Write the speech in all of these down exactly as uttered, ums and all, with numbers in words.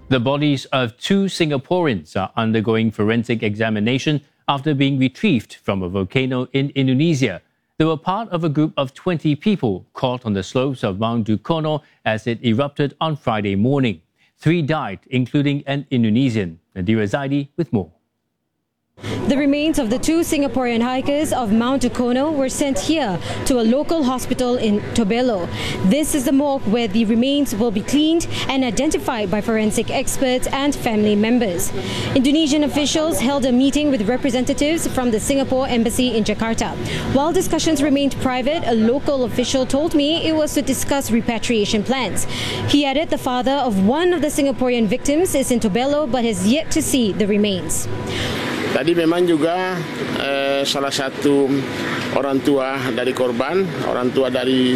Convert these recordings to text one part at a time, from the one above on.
The bodies of two Singaporeans are undergoing forensic examination after being retrieved from a volcano in Indonesia. They were part of a group of twenty people caught on the slopes of Mount Dukono as it erupted on Friday morning. Three died, including an Indonesian. Nadira Zaidi with more. The remains of the two Singaporean hikers of Mount Dukono were sent here to a local hospital in Tobelo. This is the morgue where the remains will be cleaned and identified by forensic experts and family members. Indonesian officials held a meeting with representatives from the Singapore Embassy in Jakarta. While discussions remained private, a local official told me it was to discuss repatriation plans. He added the father of one of the Singaporean victims is in Tobelo but has yet to see the remains. Tadi memang juga eh, salah satu orang tua dari korban, orang tua dari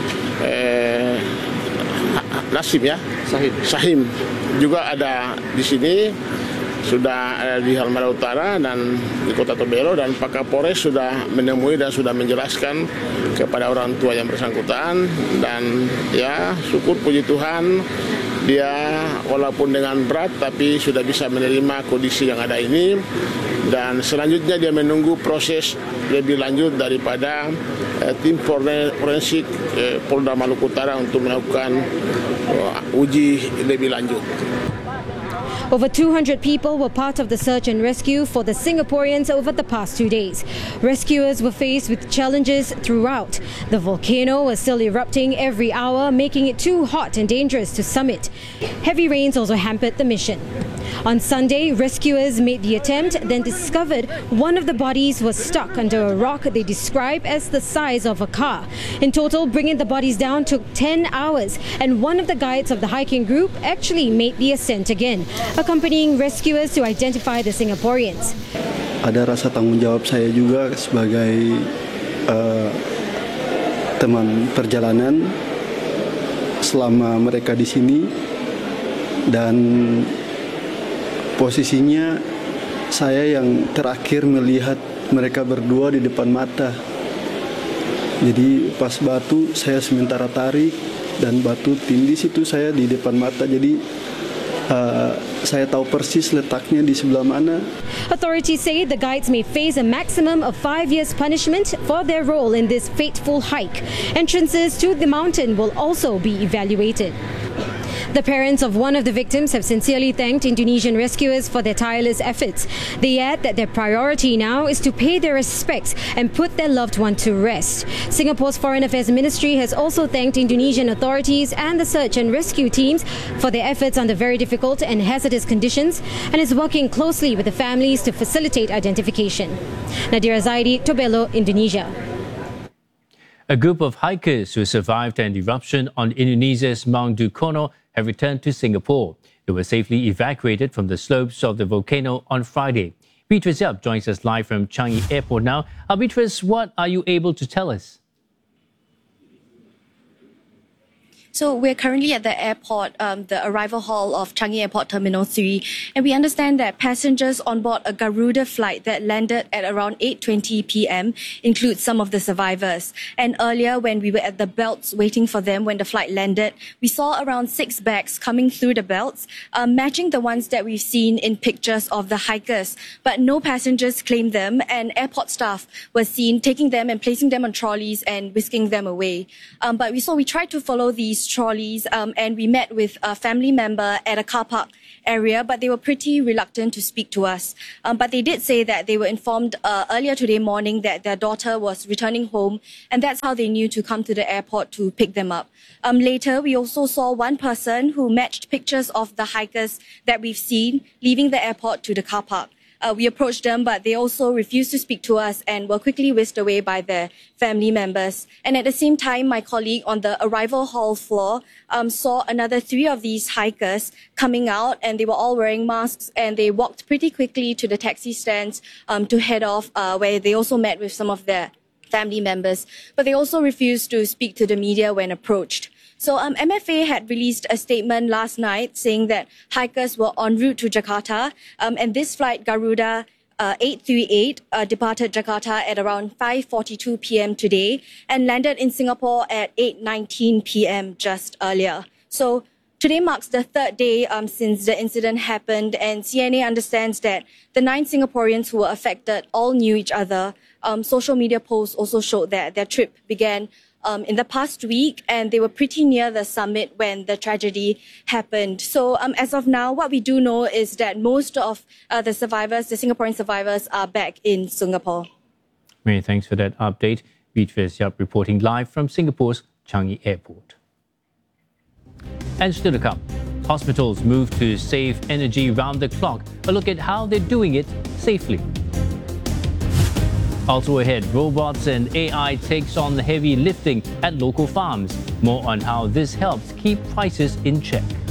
eh, Nasim ya, Sahim. Sahim juga ada di sini, sudah ada di Halmahera Utara dan di Kota Tobelo, dan Pak Kapolres sudah menemui dan sudah menjelaskan kepada orang tua yang bersangkutan, dan ya syukur puji Tuhan dia walaupun dengan berat tapi sudah bisa menerima kondisi yang ada ini, dan selanjutnya dia menunggu proses lebih lanjut daripada eh, tim forensik eh, Polda Maluku Utara untuk melakukan uh, uji lebih lanjut. Over two hundred people were part of the search and rescue for the Singaporeans over the past two days. Rescuers were faced with challenges throughout. The volcano was still erupting every hour, making it too hot and dangerous to summit. Heavy rains also hampered the mission. On Sunday, rescuers made the attempt, then discovered one of the bodies was stuck under a rock they describe as the size of a car. In total, bringing the bodies down took ten hours, and one of the guides of the hiking group actually made the ascent again, accompanying rescuers to identify the Singaporeans. Ada rasa tanggung jawab saya juga sebagai uh, teman perjalanan selama mereka di sini, dan posisinya saya yang terakhir melihat mereka berdua di depan mata. Jadi pas batu saya sementara tarik dan batu tindis itu saya di depan mata. Jadi uh, saya tahu persis letaknya di sebelah mana. Authorities say the guides may face a maximum of five years punishment for their role in this fateful hike. Entrances to the mountain will also be evaluated. The parents of one of the victims have sincerely thanked Indonesian rescuers for their tireless efforts. They add that their priority now is to pay their respects and put their loved one to rest. Singapore's Foreign Affairs Ministry has also thanked Indonesian authorities and the search and rescue teams for their efforts under very difficult and hazardous conditions, and is working closely with the families to facilitate identification. Nadira Zaidi, Tobelo, Indonesia. A group of hikers who survived an eruption on Indonesia's Mount Dukono have returned to Singapore. They were safely evacuated from the slopes of the volcano on Friday. Beatrice Yap joins us live from Changi Airport now. Uh, Beatrice, what are you able to tell us? So we're currently at the airport, um, the arrival hall of Changi Airport Terminal three, and we understand that passengers on board a Garuda flight that landed at around eight twenty p m include some of the survivors. And earlier, when we were at the belts waiting for them when the flight landed, we saw around six bags coming through the belts, um, matching the ones that we've seen in pictures of the hikers. But no passengers claimed them, and airport staff were seen taking them and placing them on trolleys and whisking them away. Um, but we saw we tried to follow these trolleys um, and we met with a family member at a car park area, but they were pretty reluctant to speak to us. Um, but they did say that they were informed uh, earlier today morning that their daughter was returning home, and that's how they knew to come to the airport to pick them up. Um, later, we also saw one person who matched pictures of the hikers that we've seen leaving the airport to the car park. Uh, we approached them, but they also refused to speak to us and were quickly whisked away by their family members. And at the same time, my colleague on the arrival hall floor um, saw another three of these hikers coming out, and they were all wearing masks, and they walked pretty quickly to the taxi stands um, to head off, uh, where they also met with some of their family members. But they also refused to speak to the media when approached. So um, M F A had released a statement last night saying that hikers were en route to Jakarta, um, and this flight, Garuda uh, eight three eight, uh, departed Jakarta at around five forty-two p m today and landed in Singapore at eight nineteen p m just earlier. So Today marks the third day um, since the incident happened, and C N A understands that the nine Singaporeans who were affected all knew each other. Um, social media posts also showed that their trip began um, in the past week, and they were pretty near the summit when the tragedy happened. So um, as of now, what we do know is that most of uh, the survivors, the Singaporean survivors, are back in Singapore. Many thanks for that update. Beatrice Yap reporting live from Singapore's Changi Airport. And still to come, hospitals move to save energy round the clock. A look at how they're doing it safely. Also ahead, robots and A I takes on the heavy lifting at local farms. More on how this helps keep prices in check.